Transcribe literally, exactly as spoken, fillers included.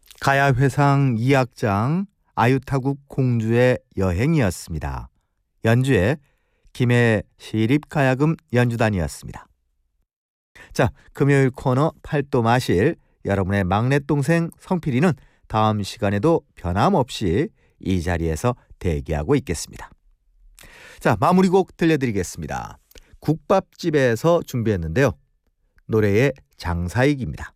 가야회상 이 악장 아유타국 공주의 여행이었습니다. 연주에 김해 시립가야금 연주단이었습니다. 자, 금요일 코너 팔도 마실 여러분의 막내 동생 성필이는 다음 시간에도 변함없이 이 자리에서 대기하고 있겠습니다. 자, 마무리곡 들려드리겠습니다. 국밥집에서 준비했는데요. 노래의 장사익입니다.